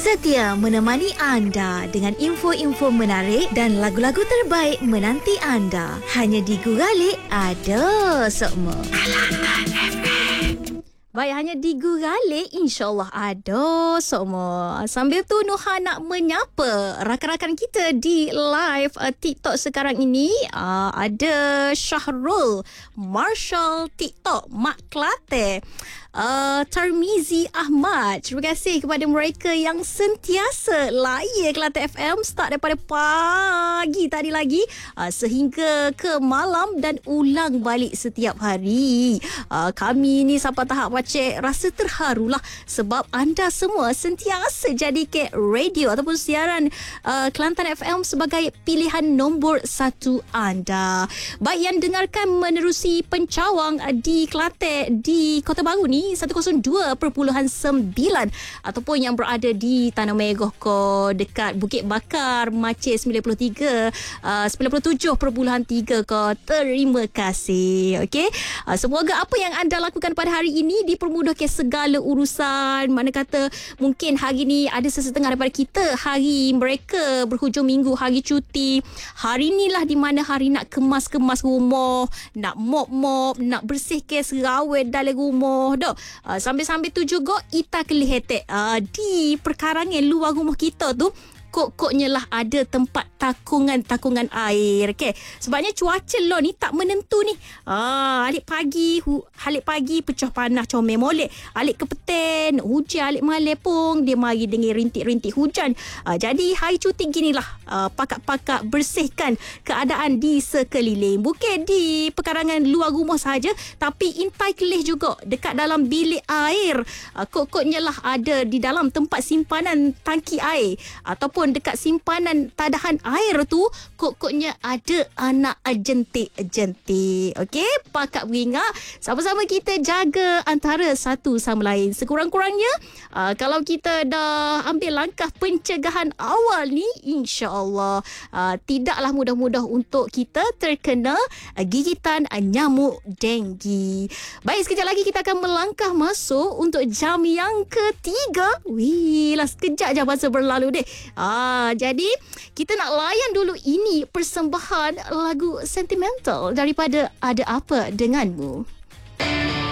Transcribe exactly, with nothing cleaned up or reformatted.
Setia menemani anda dengan info-info menarik dan lagu-lagu terbaik menanti anda. Hanya di Guralik ada sokmo. Kelantan F M. Baik, hanya di Guralik insyaAllah ada semua. Sambil tu Nuha nak menyapa rakan-rakan kita di live uh, TikTok sekarang ini. uh, Ada Syahrul Marshall TikTok Mak Kelate, uh, Tarmizi Ahmad. Terima kasih kepada mereka yang sentiasa layan Kelantan F M start daripada pagi tadi lagi uh, sehingga ke malam dan ulang balik setiap hari. uh, Kami ni sampai tahap Cik rasa terharulah sebab anda semua sentiasa jadikan radio ataupun siaran uh, Kelantan F M sebagai pilihan nombor satu anda. Baik yang dengarkan menerusi pencawang uh, di Kelantan, di Kota Baru ni seratus dua perpuluhan sembilan, ataupun yang berada di Tanah Merah ko dekat Bukit Bakar Macir sembilan puluh tiga uh, sembilan puluh tujuh perpuluhan tiga ko. Terima kasih. Okey, uh, semoga apa yang anda lakukan pada hari ini dipermudahkan segala urusan. Mana kata mungkin hari ni ada sesetengah daripada kita hari mereka berhujung minggu, hari cuti. Hari inilah di mana hari nak kemas-kemas rumah, nak mop-mop, nak bersihkan serawai dalam rumah dah. Uh, sambil-sambil tu juga kita kelihatak uh, di perkarangan luar rumah kita tu kok-koknya lah ada tempat takungan-takungan air. Okay. Sebabnya cuaca lo ni tak menentu ni. Ah, alik pagi, hu, alik pagi pecah panas comel molek. Alik ke petang, hujan, alik malam pun dia mari dengan rintik-rintik hujan. Ah, jadi hari cuti ginilah ah, pakak-pakak bersihkan keadaan di sekeliling. Bukan di perkarangan luar rumah saja, tapi intai kelih juga dekat dalam bilik air. Ah, kok-koknya lah ada di dalam tempat simpanan tangki air ataupun dekat simpanan tadahan air tu, kok-koknya ada anak jentik-jentik. Okey, pakak beringat sama-sama kita jaga antara satu sama lain. Sekurang-kurangnya uh, kalau kita dah ambil langkah pencegahan awal ni, insya-Allah uh, tidaklah mudah-mudah untuk kita terkena uh, gigitan uh, nyamuk denggi. Baik, sekejap lagi kita akan melangkah masuk untuk jam yang ketiga. Wih, lah sekejap je masa berlalu deh. Ah, jadi kita nak layan dulu ini persembahan lagu sentimental daripada Ada Apa Denganmu.